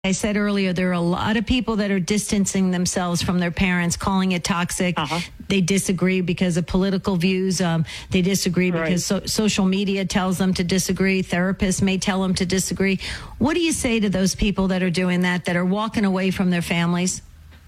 I said earlier, there are a lot of people that are distancing themselves from their parents, calling it toxic. They disagree because of political views. They disagree because social media tells them to disagree. Therapists may tell them to disagree. What do you say to those people that are doing that are walking away from their families?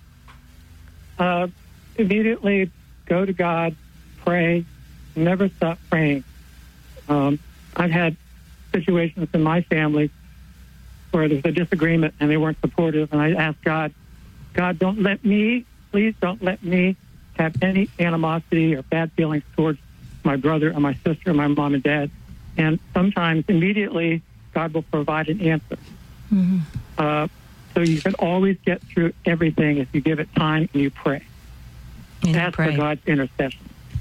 Immediately go to God, pray, never stop praying. I've had situations in my family where there's a disagreement and they weren't supportive, and I asked God, please don't let me have any animosity or bad feelings towards my brother or my sister or my mom and dad. And sometimes immediately God will provide an answer. So you can always get through everything if you give it time and you pray. And ask for God's intercession.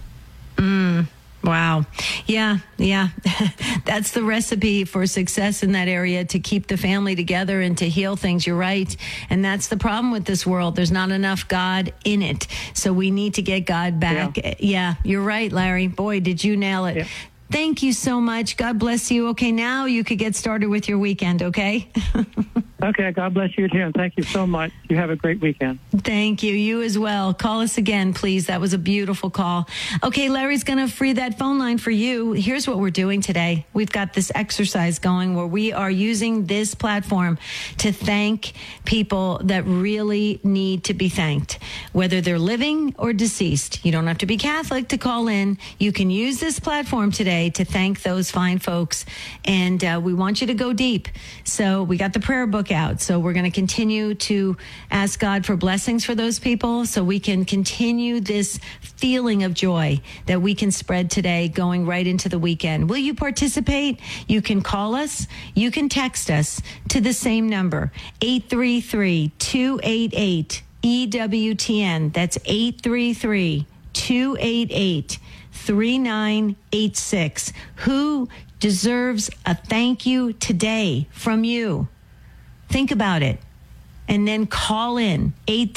Wow. Yeah. That's the recipe for success in that area, to keep the family together and to heal things. You're right. And that's the problem with this world. There's not enough God in it. So we need to get God back. Yeah, you're right, Larry. Boy, did you nail it. Yeah. Thank you so much. God bless you. Okay, now you could get started with your weekend, okay? Okay, God bless you too, and thank you so much. You have a great weekend. Thank you. You as well. Call us again, please. That was a beautiful call. Okay, Larry's going to free that phone line for you. Here's what we're doing today. We've got this exercise going where we are using this platform to thank people that really need to be thanked, whether they're living or deceased. You don't have to be Catholic to call in. You can use this platform today to thank those fine folks. And we want you to go deep. So we got the prayer book out. So we're going to continue to ask God for blessings for those people so we can continue this feeling of joy that we can spread today going right into the weekend. Will you participate? You can call us. You can text us to the same number, 833-288-EWTN. That's 833-288-3986. Who deserves a thank you today from you? Think about it. And then call in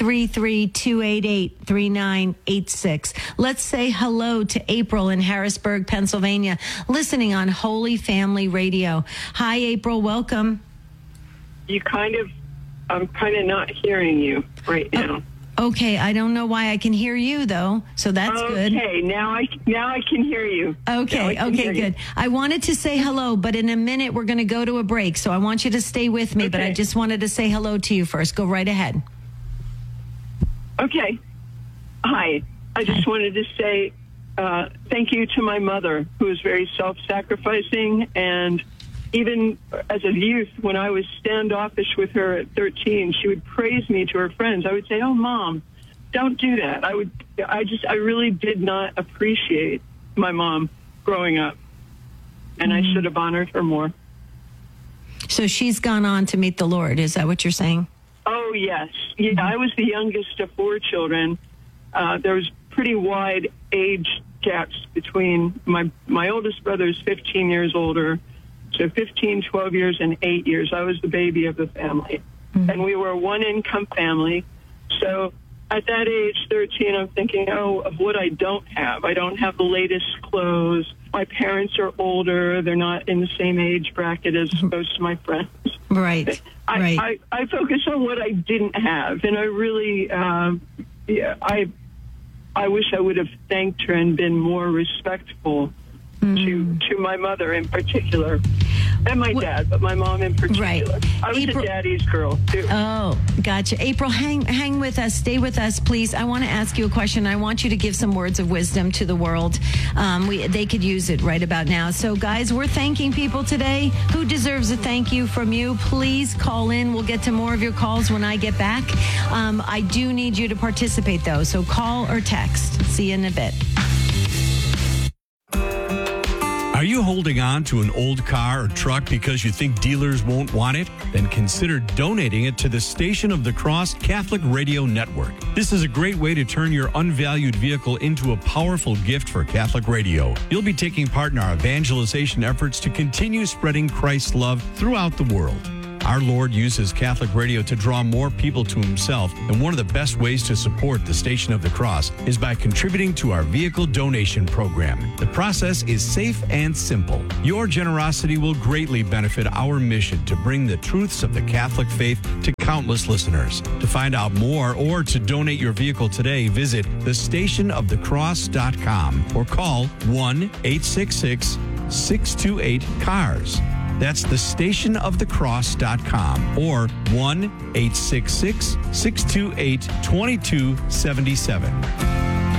833-288-3986. Let's say hello to April in Harrisburg, Pennsylvania, listening on Holy Family Radio. Hi, April. Welcome. I'm kind of not hearing you right now. Okay, I don't know why I can hear you, though, so that's good. Okay, now I can hear you. Okay, good. I wanted to say hello, but in a minute we're going to go to a break, so I want you to stay with me, but I just wanted to say hello to you first. Go right ahead. Okay. Hi. I just wanted to say thank you to my mother, who is very self-sacrificing, and even as a youth, when I was standoffish with her at 13, she would praise me to her friends. I would say, "Oh, Mom, don't do that." I really did not appreciate my mom growing up, and I should have honored her more. So she's gone on to meet the Lord. Is that what you're saying? Oh, yes. Yeah, I was the youngest of 4 children. There was pretty wide age gaps between my oldest brother is 15 years older. So 15, 12 years, and 8 years. I was the baby of the family. And we were a one-income family. So at that age, 13, I'm thinking, of what I don't have. I don't have the latest clothes. My parents are older. They're not in the same age bracket as most of my friends. Right. I focus on what I didn't have. And I really, I wish I would have thanked her and been more respectful to my mother in particular, and my dad, but my mom in particular. Right. I was a daddy's girl, too. Oh, gotcha. April, hang with us. Stay with us, please. I want to ask you a question. I want you to give some words of wisdom to the world. They could use it right about now. So, guys, we're thanking people today. Who deserves a thank you from you? Please call in. We'll get to more of your calls when I get back. I do need you to participate, though, so call or text. See you in a bit. Are you holding on to an old car or truck because you think dealers won't want it? Then consider donating it to the Station of the Cross Catholic Radio Network. This is a great way to turn your unvalued vehicle into a powerful gift for Catholic Radio. You'll be taking part in our evangelization efforts to continue spreading Christ's love throughout the world. Our Lord uses Catholic radio to draw more people to himself, and one of the best ways to support the Station of the Cross is by contributing to our vehicle donation program. The process is safe and simple. Your generosity will greatly benefit our mission to bring the truths of the Catholic faith to countless listeners. To find out more or to donate your vehicle today, visit thestationofthecross.com or call 1-866-628-CARS. That's thestationofthecross.com or 1-866-628-2277.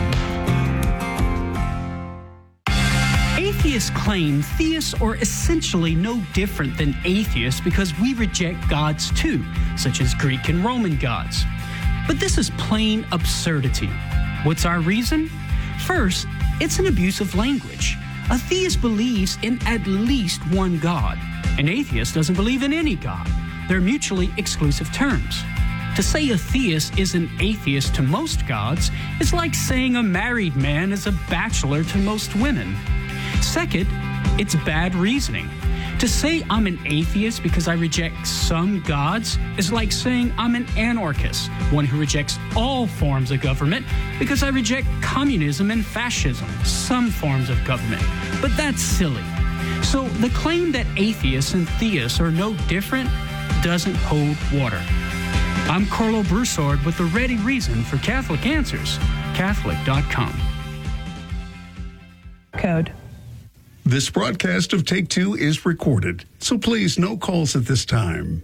Atheists claim theists are essentially no different than atheists because we reject gods too, such as Greek and Roman gods. But this is plain absurdity. What's our reason? First, it's an abuse of language. A theist believes in at least one God. An atheist doesn't believe in any God. They're mutually exclusive terms. To say a theist is an atheist to most gods is like saying a married man is a bachelor to most women. Second, it's bad reasoning. To say I'm an atheist because I reject some gods is like saying I'm an anarchist, one who rejects all forms of government because I reject communism and fascism, some forms of government. But that's silly. So the claim that atheists and theists are no different doesn't hold water. I'm Carlo Broussard with the ready reason for Catholic Answers, Catholic.com. Code. This broadcast of Take Two is recorded, so please no calls at this time.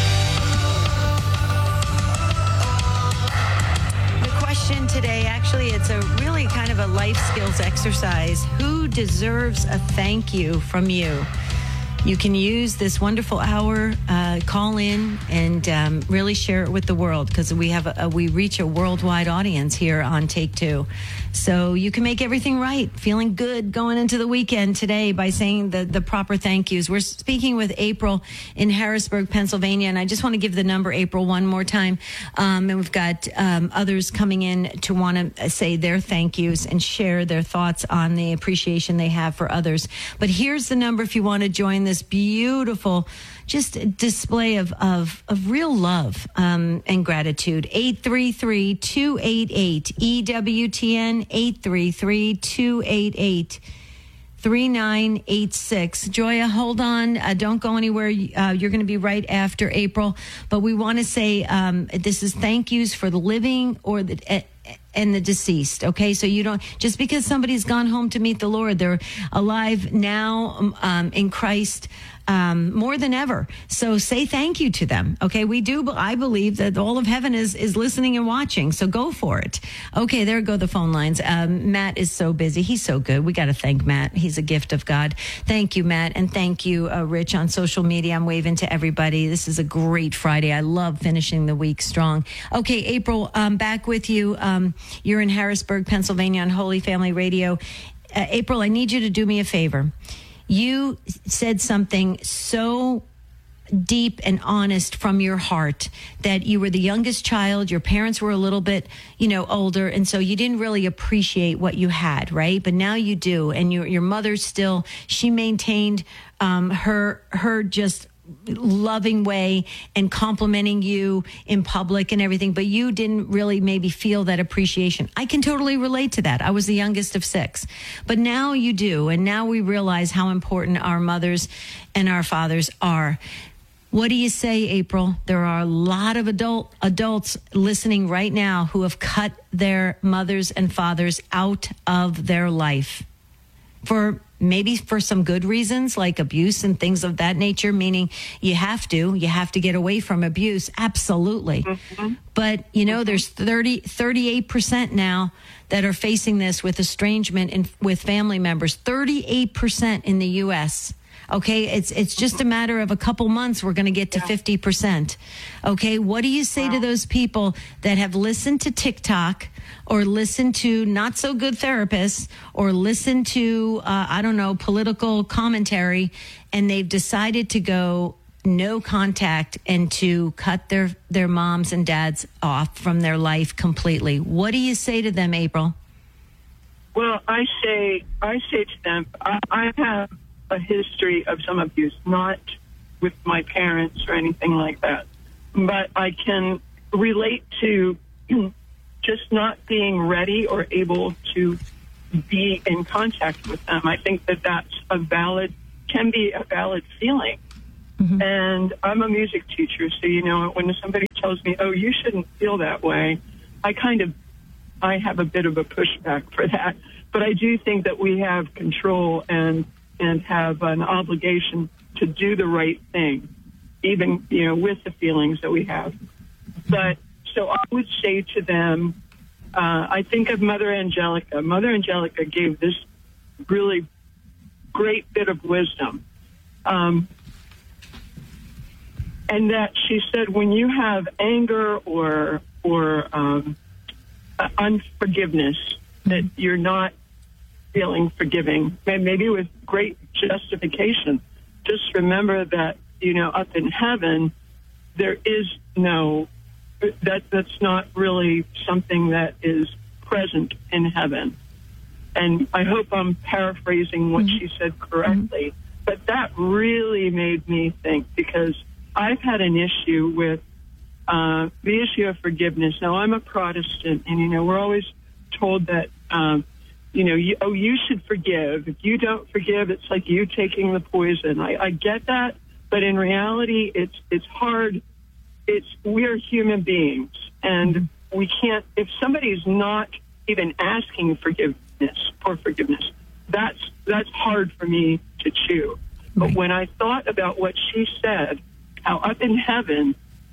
The question today, actually, it's a really kind of a life skills exercise. Who deserves a thank you from you? You can use this wonderful hour, call in and really share it with the world because we reach a worldwide audience here on Take Two. So you can make everything right, feeling good going into the weekend today by saying the proper thank yous. We're speaking with April in Harrisburg, Pennsylvania, and I just want to give the number, April, one more time. And we've got others coming in to want to say their thank yous and share their thoughts on the appreciation they have for others. But here's the number if you want to join this beautiful just display of real love and gratitude. 833-288-EWTN, 833-288-3986. Joya, hold on. Don't go anywhere. You're going to be right after April. But we want to say this is thank yous for the living or and the deceased. Okay, so you don't, just because somebody's gone home to meet the Lord, they're alive now in Christ more than ever. So say thank you to them. Okay, I believe that all of heaven is listening and watching. So go for it. Okay, there go the phone lines. Matt is so busy. He's so good. We got to thank Matt. He's a gift of God. Thank you, Matt. And thank you, Rich, on social media. I'm waving to everybody. This is a great Friday. I love finishing the week strong. Okay, April, back with you. You're in Harrisburg, Pennsylvania on Holy Family Radio. April, I need you to do me a favor. You said something so deep and honest from your heart that you were the youngest child. Your parents were a little bit, older. And so you didn't really appreciate what you had, right? But now you do. And your mother she maintained her just loving way and complimenting you in public and everything, but you didn't really maybe feel that appreciation. I can totally relate to that. I was the youngest of 6, but now you do. And now we realize how important our mothers and our fathers are. What do you say, April? There are a lot of adults listening right now who have cut their mothers and fathers out of their life for some good reasons like abuse and things of that nature, meaning you have to get away from abuse. Absolutely. Mm-hmm. But, there's 38% now that are facing this with estrangement with family members, 38% in the U.S. Okay, it's just a matter of a couple months. We're going to get to 50%. Okay, what do you say to those people that have listened to TikTok or listened to not so good therapists or listened to, political commentary, and they've decided to go no contact and to cut their moms and dads off from their life completely? What do you say to them, April? Well, I say to them, I have a history of some abuse, not with my parents or anything like that. But I can relate to just not being ready or able to be in contact with them. I think that can be a valid feeling. Mm-hmm. And I'm a music teacher, so, when somebody tells me, oh, you shouldn't feel that way, I have a bit of a pushback for that. But I do think that we have control and have an obligation to do the right thing, even, with the feelings that we have. But so I would say to them, I think of Mother Angelica. Mother Angelica gave this really great bit of wisdom. And that she said, when you have anger or unforgiveness, that you're not feeling forgiving, maybe with great justification, just remember that, up in heaven, there is that's not really something that is present in heaven. And I hope I'm paraphrasing what she said correctly, but that really made me think, because I've had an issue with the issue of forgiveness. Now, I'm a Protestant, and, we're always told that, you should forgive. If you don't forgive, it's like you taking the poison. I get that, but in reality, it's hard. We're human beings, and we can't, if somebody's not even asking for forgiveness, that's hard for me to chew. But when I thought about what she said, how up in heaven,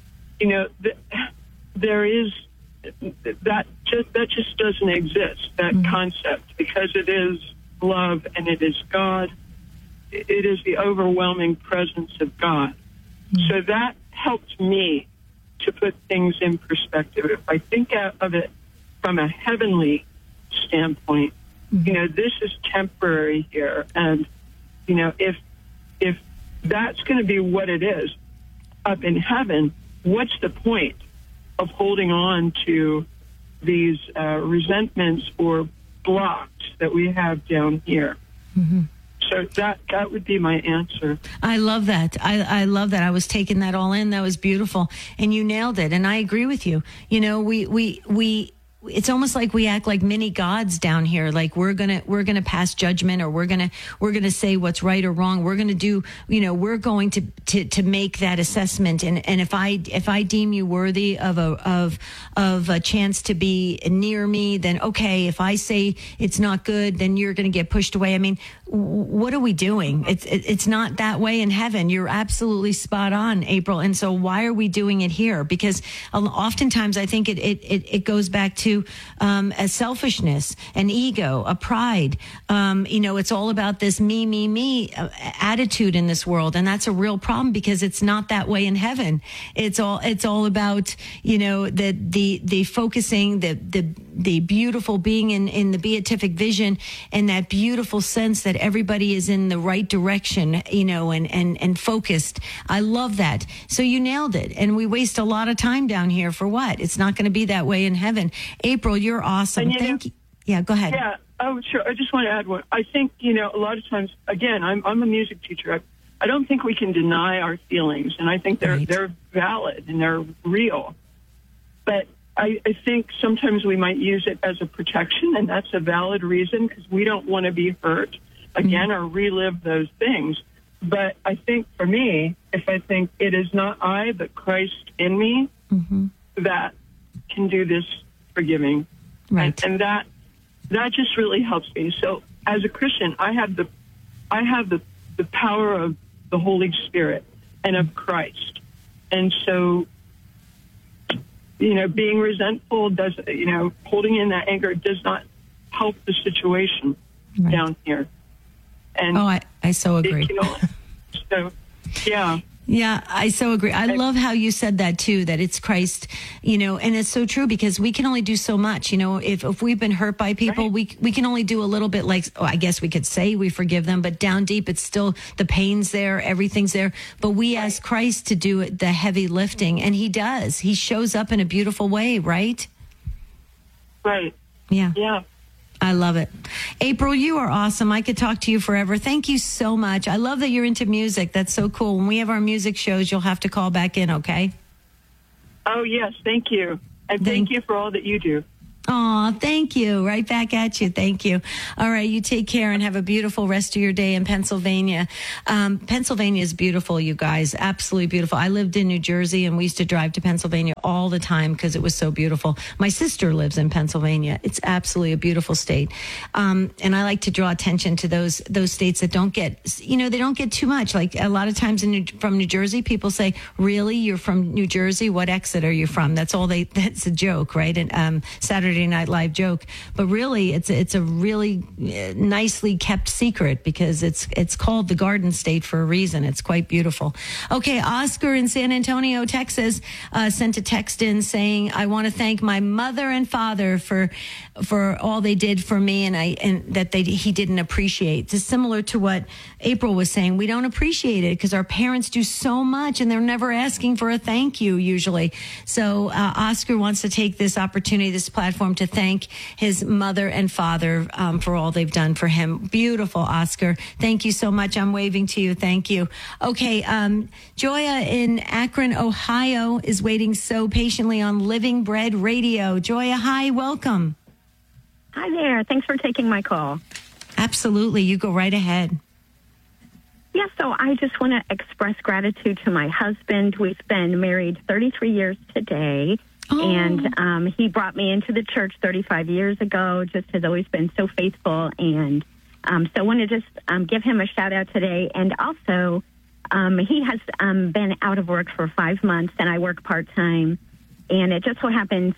there is that just doesn't exist, that concept, because it is love and it is God. It is the overwhelming presence of God. So that helped me to put things in perspective. If I think of it from a heavenly standpoint, this is temporary here, and if that's going to be what it is up in heaven, what's the point of holding on to these resentments or blocks that we have down here? So that would be my answer. I love that. I love that. I was taking that all in. That was beautiful, and you nailed it. And I agree with you. We it's almost like we act like mini gods down here. Like we're gonna pass judgment, or we're gonna say what's right or wrong. We're gonna do, we're going to make that assessment. And if I deem you worthy of a chance to be near me, then okay. If I say it's not good, then you're gonna get pushed away. I mean, what are we doing? It's not that way in heaven. You're absolutely spot on, April. And so why are we doing it here? Because oftentimes I think it goes back to a selfishness, an ego, a pride. It's all about this me attitude in this world, and that's a real problem, because it's not that way in heaven. It's all about the focusing, the beautiful being in the beatific vision, and that beautiful sense that everybody is in the right direction, and focused. I love that. So you nailed it. And we waste a lot of time down here for what? It's not going to be that way in heaven. April, you're awesome. Thank you. Yeah, go ahead. Yeah. Oh, sure. I just want to add one. I think, a lot of times, again, I'm a music teacher. I don't think we can deny our feelings, and I think they're valid and they're real. But I think sometimes we might use it as a protection, and that's a valid reason, because we don't want to be hurt again or relive those things. But I think for me, if I think it is not I, but Christ in me, that can do this forgiving. Right. And that just really helps me. So as a Christian, I have the power of the Holy Spirit and of Christ. And so, being resentful holding in that anger does not help the situation down here. And I so agree. So, yeah. Yeah, I so agree. I love how you said that too, that it's Christ, and it's so true, because we can only do so much. If we've been hurt by people, we can only do a little bit, I guess we could say we forgive them, but down deep, it's still the pain's there, everything's there. But we ask Christ to do the heavy lifting, and he does. He shows up in a beautiful way, right? Right. Yeah. Yeah. I love it. April, you are awesome. I could talk to you forever. Thank you so much. I love that you're into music. That's so cool. When we have our music shows, you'll have to call back in, okay? Oh, yes. Thank you. And thank you for all that you do. Aw, thank you. Right back at you. Thank you. All right. You take care and have a beautiful rest of your day in Pennsylvania. Pennsylvania is beautiful, you guys. Absolutely beautiful. I lived in New Jersey and we used to drive to Pennsylvania all the time because it was so beautiful. My sister lives in Pennsylvania. It's absolutely a beautiful state. And I like to draw attention to those states that don't get, they don't get too much. Like a lot of times from New Jersey, people say, really? You're from New Jersey? What exit are you from? That's a joke, right? And, Saturday Night Live joke, but really it's a really nicely kept secret because it's called the Garden State for a reason. It's quite beautiful. Okay, Oscar in San Antonio, Texas, sent a text in saying, I want to thank my mother and father for all they did for me and that he didn't appreciate. It's similar to what April was saying. We don't appreciate it because our parents do so much and they're never asking for a thank you usually. So Oscar wants to take this opportunity, this platform, to thank his mother and father for all they've done for him. Beautiful, Oscar. Thank you so much. I'm waving to you. Thank you. Okay, Joya in Akron, Ohio is waiting so patiently on Living Bread Radio. Joya, hi, welcome. Hi there. Thanks for taking my call. Absolutely. You go right ahead. Yeah, so I just want to express gratitude to my husband. We've been married 33 years today. Oh. And he brought me into the church 35 years ago, just has always been so faithful. And so I want to just give him a shout out today. And also, he has been out of work for 5 months and I work part time. And it just so happens,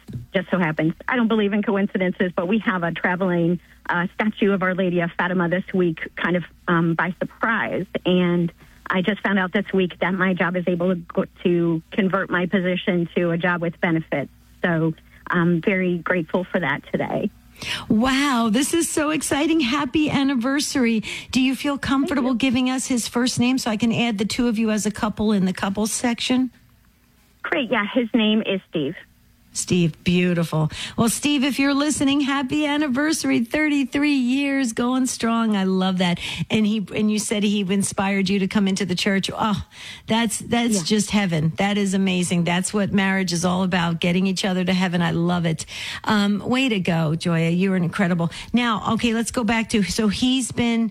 I don't believe in coincidences, but we have a traveling statue of Our Lady of Fatima this week kind of by surprise. And I just found out this week that my job is able to convert my position to a job with benefits. So I'm very grateful for that today. Wow, this is so exciting. Happy anniversary. Do you feel comfortable giving us his first name so I can add the two of you as a couple in the couples section? Great. Yeah, his name is Steve. Steve, beautiful. Well, Steve, if you're listening, happy anniversary, 33 years going strong. I love that. And you said he inspired you to come into the church. Oh, that's just heaven. That is amazing. That's what marriage is all about, getting each other to heaven. I love it. Way to go, Joya. You were incredible. Now, okay, let's go back to, so he's been,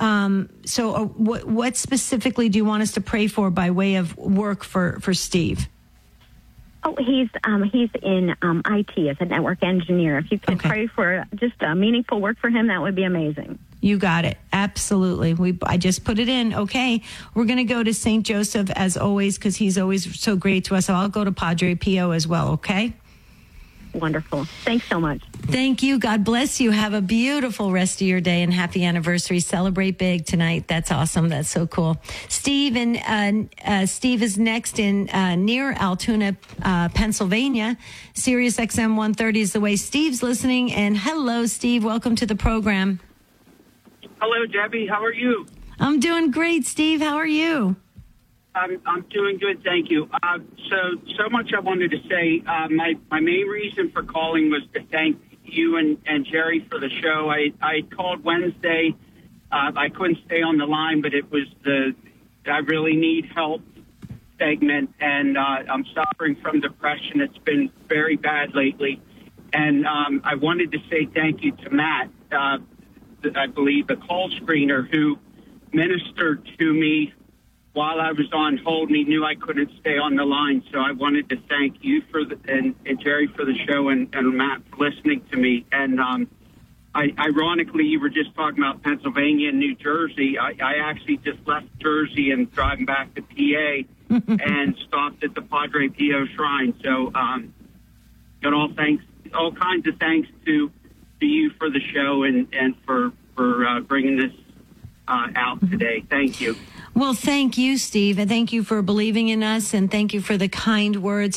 what specifically do you want us to pray for by way of work for Steve? Oh, he's in IT as a network engineer. If you can pray for just meaningful work for him, that would be amazing. You got it. Absolutely. I just put it in. Okay. We're going to go to St. Joseph as always because he's always so great to us. So I'll go to Padre Pio as well. Okay. Wonderful. Thanks so much. Thank you. God bless you. Have a beautiful rest of your day and happy anniversary. Celebrate big tonight. That's awesome. That's so cool. Steve Steve is next in near Altoona, Pennsylvania. Sirius XM 130 is the way Steve's listening. And hello, Steve. Welcome to the program. Hello, Debbie. How are you? I'm doing great, Steve. How are you? I'm doing good, thank you. So much I wanted to say. My main reason for calling was to thank you and Jerry for the show. I called Wednesday. I couldn't stay on the line, but it was the I really need help segment, and I'm suffering from depression. It's been very bad lately. And I wanted to say thank you to Matt, I believe the call screener, who ministered to me while I was on hold, and he knew I couldn't stay on the line. So I wanted to thank you and Jerry for the show, and Matt for listening to me. And ironically, you were just talking about Pennsylvania and New Jersey. I actually just left Jersey and driving back to PA and stopped at the Padre Pio Shrine. So got all kinds of thanks to you for the show and for bringing this out today. Thank you. Well, thank you, Steve, and thank you for believing in us, and thank you for the kind words.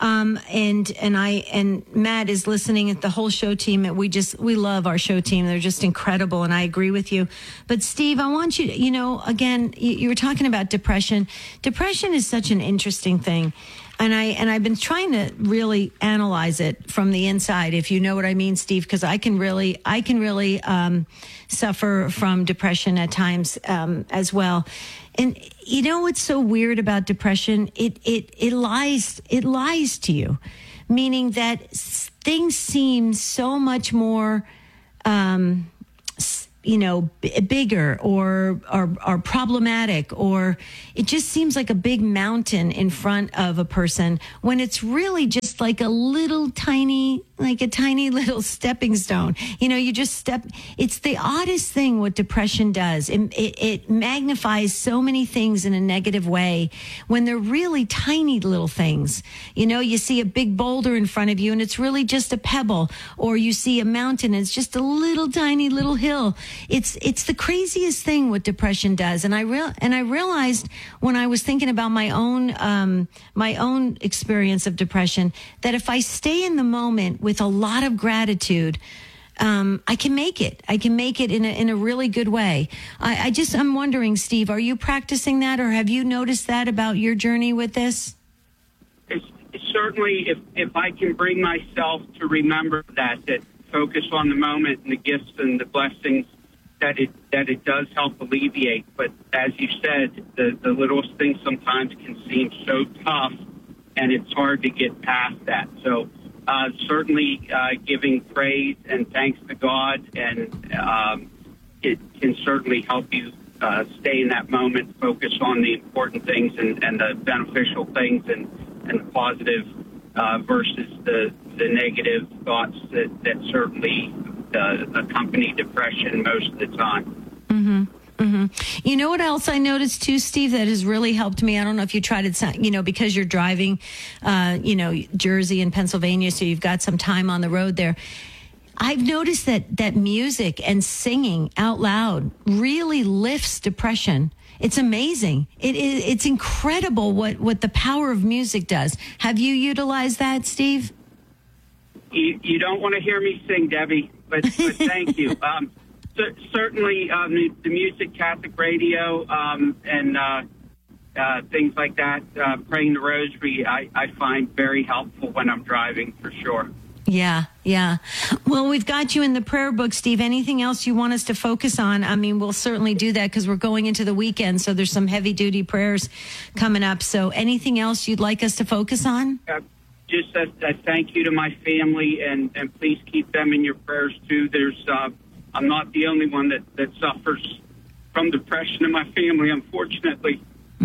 And Matt is listening at the whole show team. We love our show team. They're just incredible, and I agree with you. But Steve, I want you to, again, you were talking about depression. Depression is such an interesting thing. And I've been trying to really analyze it from the inside, if you know what I mean, Steve, because I can really suffer from depression at times as well. And you know what's so weird about depression? It lies to you, meaning that things seem so much more bigger or problematic, or it just seems like a big mountain in front of a person when it's really just like a tiny little stepping stone. You just step. It's the oddest thing what depression does. It magnifies so many things in a negative way when they're really tiny little things. You see a big boulder in front of you and it's really just a pebble, or you see a mountain and it's just a little tiny little hill. It's the craziest thing what depression does. And I realized when I was thinking about my own experience of depression that if I stay in the moment with a lot of gratitude, I can make it. I can make it in a really good way. I'm wondering, Steve, are you practicing that, or have you noticed that about your journey with this? It's certainly, if I can bring myself to remember that focus on the moment and the gifts and the blessings, that it does help alleviate. But as you said, the littlest things sometimes can seem so tough, and it's hard to get past that. So certainly giving praise and thanks to God, and it can certainly help you stay in that moment, focus on the important things and the beneficial things and the positive versus the negative thoughts that certainly accompany depression most of the time. Mm-hmm. Mm-hmm. You know what else I noticed too, Steve, that has really helped me? I don't know if you tried it, because you're driving, Jersey and Pennsylvania, so you've got some time on the road there. I've noticed that music and singing out loud really lifts depression. It's amazing. It's incredible what the power of music does. Have you utilized that, Steve? You don't want to hear me sing, Debbie, but thank you. Certainly, the music, Catholic radio, and things like that, praying the rosary, I find very helpful when I'm driving, for sure. Yeah. Well, we've got you in the prayer book, Steve. Anything else you want us to focus on? I mean, we'll certainly do that because we're going into the weekend, so there's some heavy-duty prayers coming up. So anything else you'd like us to focus on? Just a thank you to my family, and please keep them in your prayers, too. I'm not the only one that suffers from depression in my family, unfortunately.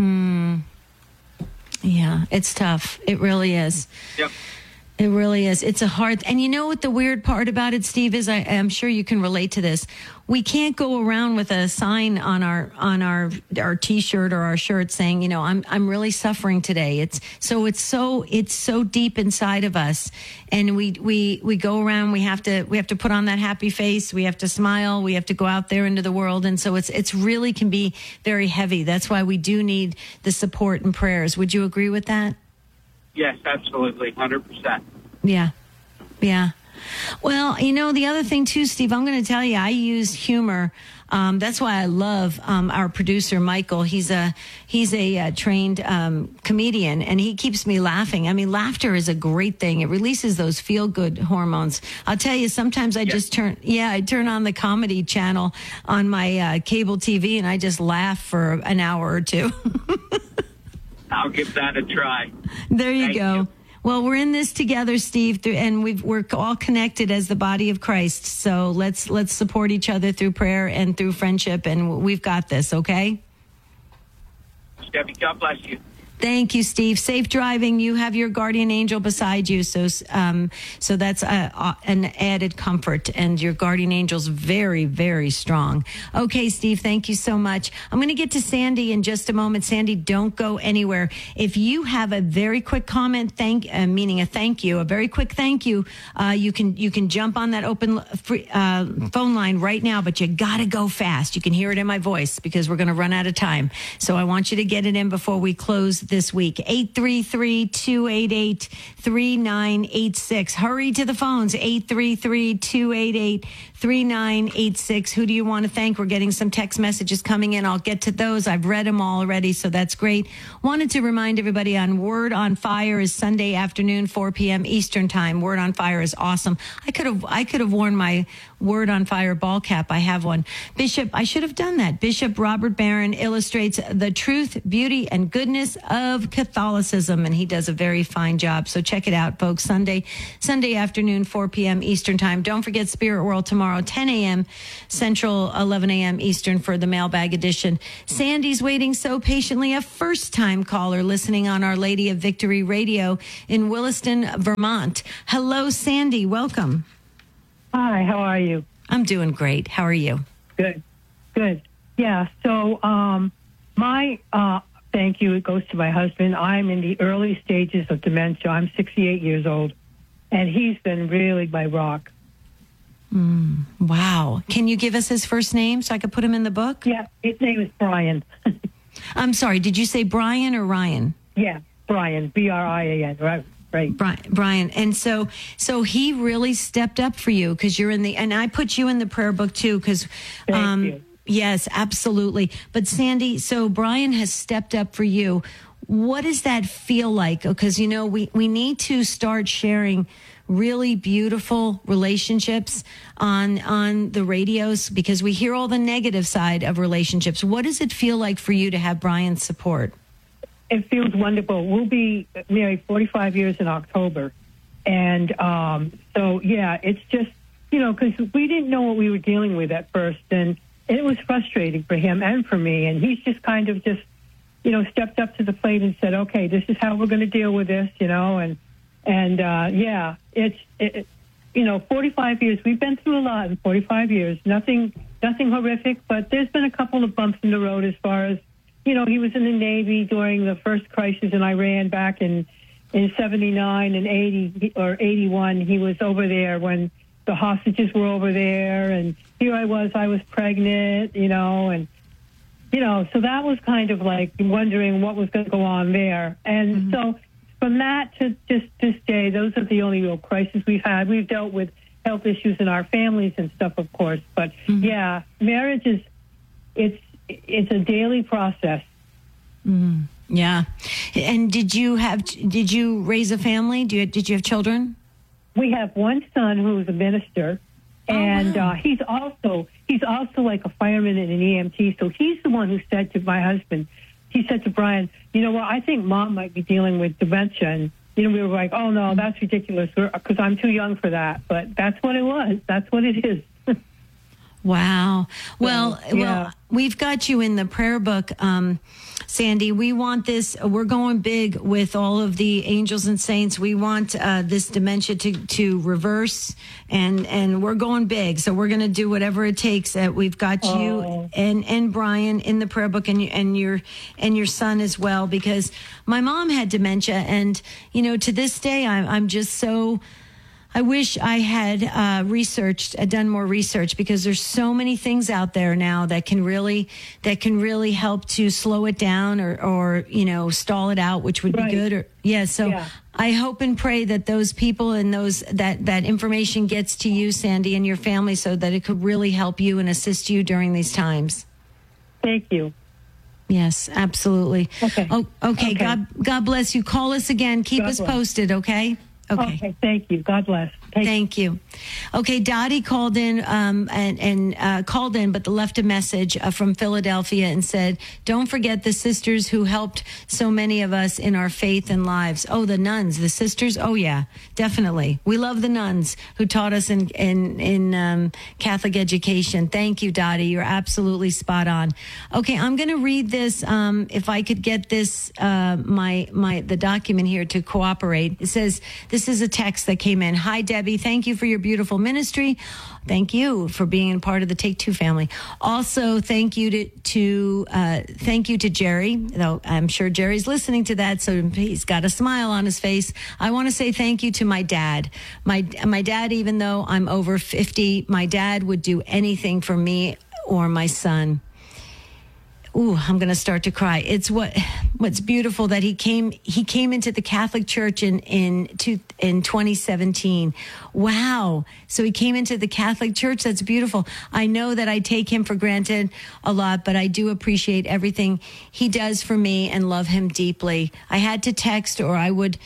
Yeah, it's tough. It really is. Yep. It really is. It's a hard, and you know what the weird part about it, Steve, is I'm sure you can relate to this. We can't go around with a sign on our T-shirt or our shirt saying, I'm really suffering today. It's so deep inside of us, and we go around. We have to put on that happy face. We have to smile. We have to go out there into the world, and so it's really can be very heavy. That's why we do need the support and prayers. Would you agree with that? Yes, absolutely, 100%. Yeah. Well, the other thing too, Steve, I'm going to tell you, I use humor. That's why I love our producer, Michael. He's a trained comedian, and he keeps me laughing. I mean, laughter is a great thing. It releases those feel-good hormones. I'll tell you, sometimes I just turn on the comedy channel on my cable TV, and I just laugh for an hour or two. I'll give that a try. There you go. Well, we're in this together, Steve, and we're all connected as the body of Christ. So let's support each other through prayer and through friendship, and we've got this, okay? Debbie, God bless you. Thank you, Steve. Safe driving. You have your guardian angel beside you, so that's an added comfort. And your guardian angel's very, very strong. Okay, Steve. Thank you so much. I'm going to get to Sandy in just a moment. Sandy, don't go anywhere. If you have a very quick comment, meaning a thank you, a very quick thank you, you can jump on that open phone line right now. But you got to go fast. You can hear it in my voice because we're going to run out of time. So I want you to get it in before we close this week. 833-288-3986. Hurry to the phones. 833-288-3986. Who do you want to thank? We're getting some text messages coming in. I'll get to those. I've read them all already, so that's great. Wanted to remind everybody on Word on Fire is Sunday afternoon, 4 p.m. Eastern Time. Word on Fire is awesome. I could have worn my Word on Fire ball cap. I have one. Bishop, I should have done that. Bishop Robert Barron illustrates the truth, beauty, and goodness of Catholicism, and he does a very fine job. So check it out, folks. Sunday afternoon, 4 p.m. Eastern Time. Don't forget Spirit World tomorrow, 10 a.m. Central, 11 a.m. Eastern for the mailbag edition. Sandy's waiting so patiently, a first-time caller listening on Our Lady of Victory Radio in Williston, Vermont. Hello, Sandy. Welcome. Hi, how are you? I'm doing great. How are you? Good. Yeah, so my thank you, it goes to my husband. I'm in the early stages of dementia. I'm 68 years old, and he's been really my rock. Wow. Can you give us his first name so I could put him in the book? Yeah, his name is Brian. I'm sorry, did you say Brian or Ryan? Yeah, Brian, Brian, right. Brian. And so he really stepped up for you because you're and I put you in the prayer book too because, Thank you. Yes, absolutely. But Sandy, so Brian has stepped up for you. What does that feel like? Because, we need to start sharing really beautiful relationships on the radios because we hear all the negative side of relationships. What does it feel like for you to have Brian's support? It feels wonderful. We'll be married 45 years in October. And so, yeah, it's just, because we didn't know what we were dealing with at first. And it was frustrating for him and for me. And he's just kind of stepped up to the plate and said, okay, this is how we're going to deal with this, And yeah, it's 45 years. We've been through a lot in 45 years. Nothing horrific, but there's been a couple of bumps in the road as far as, he was in the Navy during the first crisis in Iran back in 79 and 80 or 81. He was over there when the hostages were over there, and here I was pregnant, and, so that was kind of like wondering what was going to go on there. And so from that to just this day, those are the only real crises we've had. We've dealt with health issues in our families and stuff, of course, but yeah, marriage is, it's a daily process. Yeah. And did you raise a family? Did you have children? We have one son who's a minister, and he's also like a fireman and an EMT. So he's the one who said to my husband, he said to Brian, I think Mom might be dealing with dementia. And, we were like, oh, no, that's ridiculous because I'm too young for that. But that's what it was. That's what it is. Wow. Well, we've got you in the prayer book, Sandy. We want this. We're going big with all of the angels and saints. We want this dementia to reverse, and we're going big. So we're going to do whatever it takes. We've got you and Brian in the prayer book, and your son as well, because my mom had dementia, and to this day, I'm just so. I wish I had done more research, because there's so many things out there now that can really help to slow it down or stall it out, which would be good. I hope and pray that those people and that information gets to you, Sandy, and your family, so that it could really help you and assist you during these times. Thank you. Yes, absolutely. Okay. Okay. God bless you. Call us again. Keep us posted. Okay. Okay, thank you. God bless. Thank you. Okay, Dottie called in called in, but left a message from Philadelphia and said, "Don't forget the sisters who helped so many of us in our faith and lives." Oh, the nuns, the sisters. Oh, yeah, definitely. We love the nuns who taught us in Catholic education. Thank you, Dottie. You're absolutely spot on. Okay, I'm going to read this. If I could get this, the document here to cooperate. It says, this is a text that came in. Hi, Debbie. Thank you for your beautiful ministry. Thank you for being a part of the Take Two family. Also, thank you to Jerry, though I'm sure Jerry's listening to that, so he's got a smile on his face. I want to say thank you to my dad. My dad, even though I'm over 50, my dad would do anything for me or my son. I'm going to start to cry. It's what's beautiful that he came into the Catholic Church in 2017. Wow. So he came into the Catholic Church. That's beautiful. I know that I take him for granted a lot, but I do appreciate everything he does for me and love him deeply. I had to text, or I would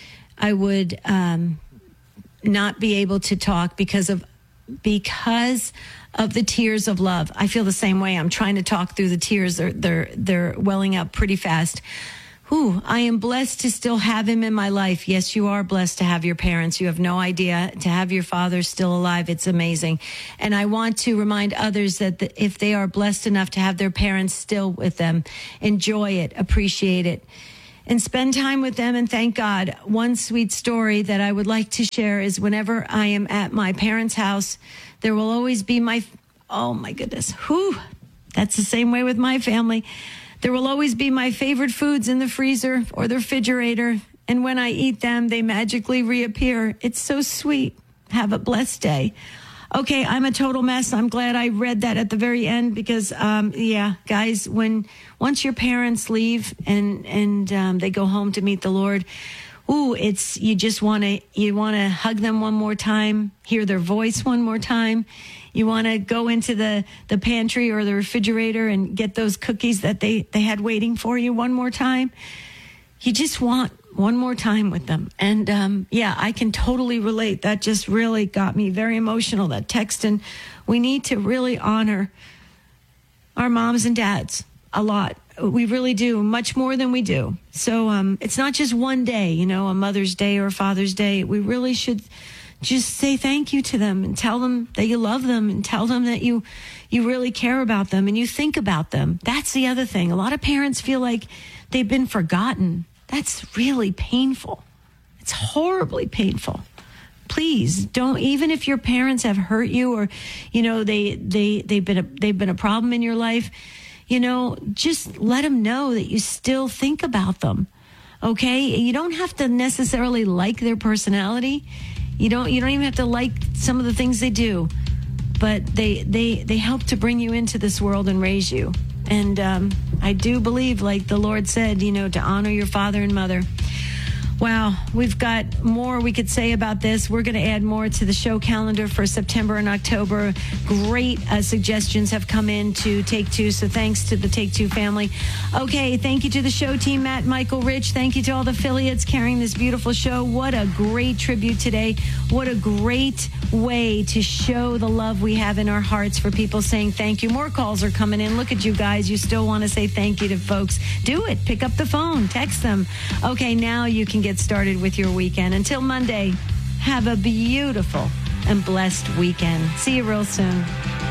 not be able to talk because of the tears of love. I feel the same way. I'm trying to talk through the tears. They're welling up pretty fast. I am blessed to still have him in my life. Yes, you are blessed to have your parents. You have no idea. To have your father still alive, it's amazing. And I want to remind others that if they are blessed enough to have their parents still with them, enjoy it, appreciate it, and spend time with them and thank God. One sweet story that I would like to share is whenever I am at my parents' house, there will always be oh my goodness. That's the same way with my family. There will always be my favorite foods in the freezer or the refrigerator. And when I eat them, they magically reappear. It's so sweet. Have a blessed day. Okay, I'm a total mess. I'm glad I read that at the very end because, guys, once your parents leave and they go home to meet the Lord, you just want to hug them one more time, hear their voice one more time. You want to go into the pantry or the refrigerator and get those cookies that they had waiting for you one more time. You just want one more time with them. And I can totally relate. That just really got me very emotional, that text. And we need to really honor our moms and dads a lot. We really do, much more than we do. So it's not just one day, a Mother's Day or a Father's Day. We really should just say thank you to them and tell them that you love them and tell them that you really care about them and you think about them. That's the other thing. A lot of parents feel like they've been forgotten. That's really painful. It's horribly painful. Please don't, even if your parents have hurt you or, they've been a problem in your life, just let them know that you still think about them. Okay? You don't have to necessarily like their personality. You don't even have to like some of the things they do, but they help to bring you into this world and raise you. And I do believe, like the Lord said, to honor your father and mother. Wow, we've got more we could say about this. We're going to add more to the show calendar for September and October. Great suggestions have come in to Take Two, so thanks to the Take Two family. Okay, thank you to the show team, Matt, Michael, Rich. Thank you to all the affiliates carrying this beautiful show. What a great tribute today. What a great way to show the love we have in our hearts for people saying thank you. More calls are coming in. Look at you guys. You still want to say thank you to folks. Do it. Pick up the phone. Text them. Okay, now you can get started with your weekend. Until Monday, have a beautiful and blessed weekend. See you real soon.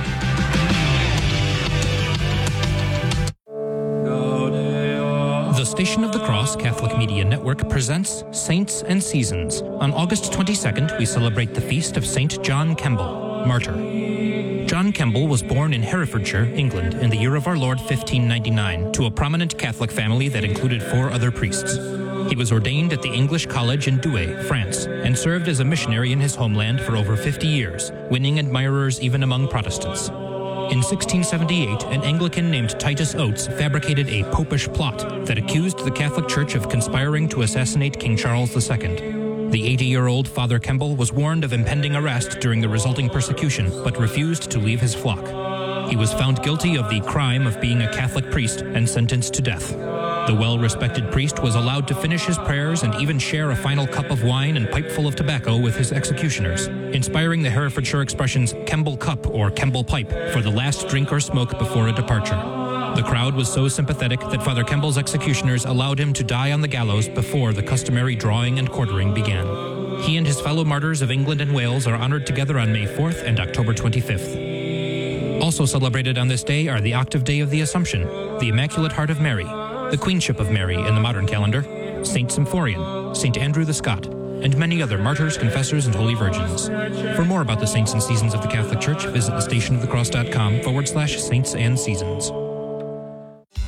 The Station of the Cross Catholic Media Network presents Saints and Seasons. On August 22nd, we celebrate the feast of St. John Kemble, martyr. John Kemble was born in Herefordshire, England, in the year of our Lord 1599, to a prominent Catholic family that included 4 other priests. He was ordained at the English College in Douai, France, and served as a missionary in his homeland for over 50 years, winning admirers even among Protestants. In 1678, an Anglican named Titus Oates fabricated a popish plot that accused the Catholic Church of conspiring to assassinate King Charles II. The 80-year-old Father Kemble was warned of impending arrest during the resulting persecution, but refused to leave his flock. He was found guilty of the crime of being a Catholic priest and sentenced to death. The well-respected priest was allowed to finish his prayers and even share a final cup of wine and pipeful of tobacco with his executioners, inspiring the Herefordshire expressions Kemble cup or Kemble pipe for the last drink or smoke before a departure. The crowd was so sympathetic that Father Kemble's executioners allowed him to die on the gallows before the customary drawing and quartering began. He and his fellow martyrs of England and Wales are honored together on May 4th and October 25th. Also celebrated on this day are the Octave Day of the Assumption, the Immaculate Heart of Mary, the Queenship of Mary in the modern calendar, Saint Symphorian, Saint Andrew the Scot, and many other martyrs, confessors, and holy virgins. For more about the saints and seasons of the Catholic Church, visit thestationofthecross.com/saints and seasons.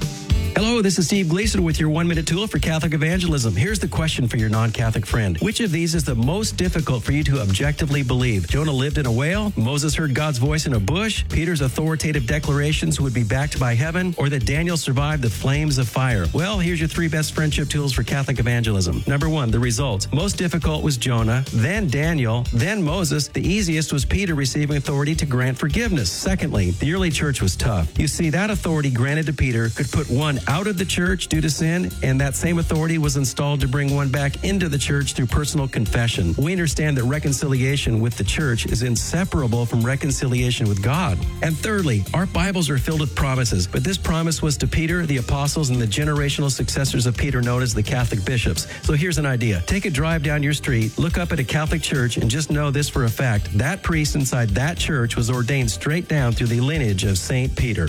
Hello, this is Steve Gleason with your 1-minute tool for Catholic evangelism. Here's the question for your non-Catholic friend. Which of these is the most difficult for you to objectively believe? Jonah lived in a whale? Moses heard God's voice in a bush? Peter's authoritative declarations would be backed by heaven? Or that Daniel survived the flames of fire? Well, here's your 3 best friendship tools for Catholic evangelism. Number 1, the results. Most difficult was Jonah, then Daniel, then Moses. The easiest was Peter receiving authority to grant forgiveness. Secondly, the early church was tough. You see, that authority granted to Peter could put one out of the church due to sin, and that same authority was installed to bring one back into the church through personal confession. We understand that reconciliation with the church is inseparable from reconciliation with God. And thirdly, our Bibles are filled with promises, but this promise was to Peter, the apostles, and the generational successors of Peter known as the Catholic bishops. So here's an idea. Take a drive down your street, look up at a Catholic church, and just know this for a fact. That priest inside that church was ordained straight down through the lineage of St. Peter.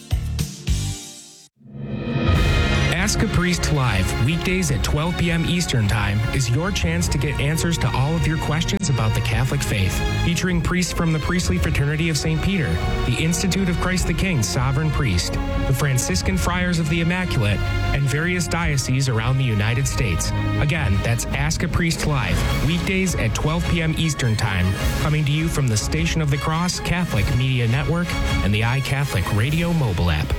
Ask a Priest Live, weekdays at 12 p.m. Eastern Time, is your chance to get answers to all of your questions about the Catholic faith. Featuring priests from the Priestly Fraternity of St. Peter, the Institute of Christ the King Sovereign Priest, the Franciscan Friars of the Immaculate, and various dioceses around the United States. Again, that's Ask a Priest Live, weekdays at 12 p.m. Eastern Time, coming to you from the Station of the Cross Catholic Media Network and the iCatholic Radio mobile app.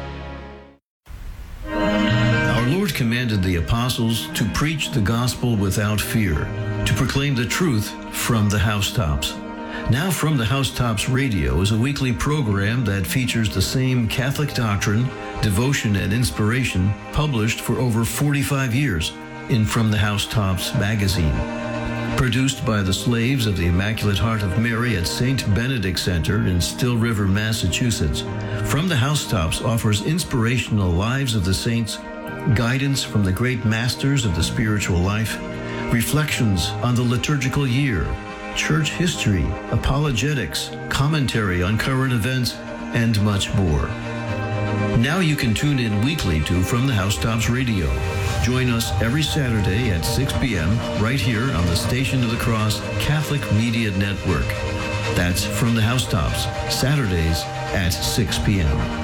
Our Lord commanded the apostles to preach the gospel without fear, to proclaim the truth from the housetops. Now From the Housetops Radio is a weekly program that features the same Catholic doctrine, devotion, and inspiration published for over 45 years in From the Housetops magazine. Produced by the slaves of the Immaculate Heart of Mary at St. Benedict Center in Still River, Massachusetts, From the Housetops offers inspirational lives of the saints, guidance from the great masters of the spiritual life, reflections on the liturgical year, church history, apologetics, commentary on current events, and much more. Now you can tune in weekly to From the Housetops Radio. Join us every Saturday at 6 p.m. right here on the Station of the Cross Catholic Media Network. That's From the Housetops, Saturdays at 6 p.m.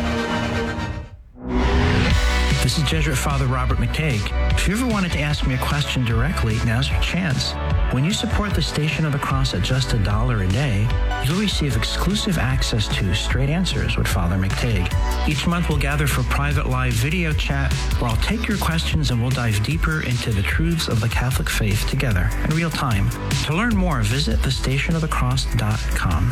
This is Jesuit Father Robert McTague. If you ever wanted to ask me a question directly, now's your chance. When you support the Station of the Cross at just $1 a day, you'll receive exclusive access to Straight Answers with Father McTague. Each month we'll gather for private live video chat where I'll take your questions and we'll dive deeper into the truths of the Catholic faith together in real time. To learn more, visit thestationofthecross.com.